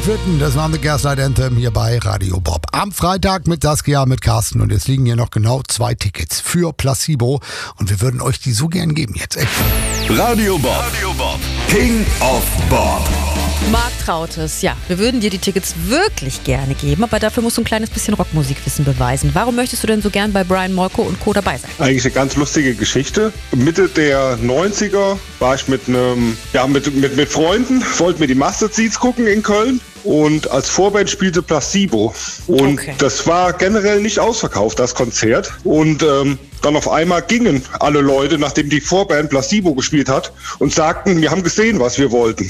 written, das war The Gaslight Anthem hier bei Radio Bob. Am Freitag mit Saskia, mit Carsten und jetzt liegen hier noch genau 2 Tickets für Placebo und wir würden euch die so gern geben jetzt, echt. Radio Bob, King of Bob. Marc Trautes, ja, wir würden dir die Tickets wirklich gerne geben, aber dafür musst du ein kleines bisschen Rockmusikwissen beweisen. Warum möchtest du denn so gern bei Brian Molko und Co. dabei sein? Eigentlich eine ganz lustige Geschichte. Mitte der 90er war ich mit Freunden, wollten wir die Mustard Seeds gucken in Köln. Und als Vorband spielte Placebo. Und das war generell nicht ausverkauft, das Konzert. Und dann auf einmal gingen alle Leute, nachdem die Vorband Placebo gespielt hat, und sagten, wir haben gesehen, was wir wollten.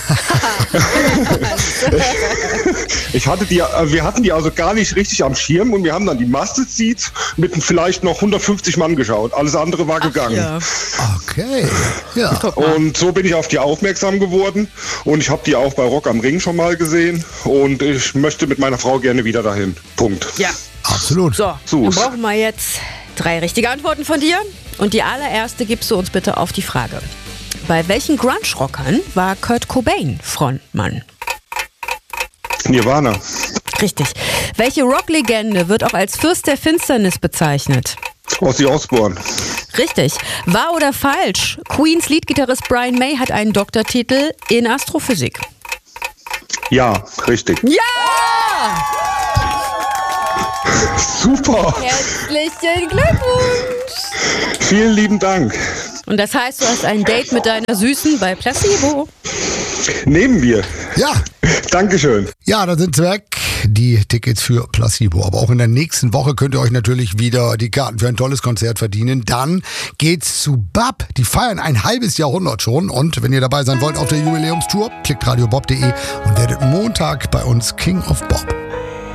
Wir hatten die also gar nicht richtig am Schirm und wir haben dann die Mustard Seeds mit vielleicht noch 150 Mann geschaut. Alles andere war gegangen. Ja. Okay, ja. Und so bin ich auf die aufmerksam geworden und ich habe die auch bei Rock am Ring schon mal gesehen und ich möchte mit meiner Frau gerne wieder dahin. Punkt. Ja. Absolut. So, dann brauchen wir jetzt 3 richtige Antworten von dir und die allererste gibst du uns bitte auf die Frage. Bei welchen Grunge-Rockern war Kurt Cobain Frontmann? Nirvana. Richtig. Welche Rocklegende wird auch als Fürst der Finsternis bezeichnet? Ozzy Osbourne. Richtig. Wahr oder falsch? Queens Leadgitarrist Brian May hat einen Doktortitel in Astrophysik. Ja, richtig. Ja! Super. Herzlichen Glückwunsch! Vielen lieben Dank. Und das heißt, du hast ein Date mit deiner Süßen bei Placebo. Nehmen wir. Ja. Dankeschön. Ja, da sind sie weg, die Tickets für Placebo. Aber auch in der nächsten Woche könnt ihr euch natürlich wieder die Karten für ein tolles Konzert verdienen. Dann geht's zu BAP. Die feiern ein halbes Jahrhundert schon. Und wenn ihr dabei sein wollt auf der Jubiläumstour, klickt radiobob.de und werdet Montag bei uns King of Bob.